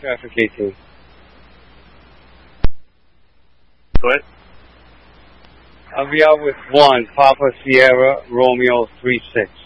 Traffic 18. Go ahead. I'll be out with 1, Papa Sierra, Romeo 36.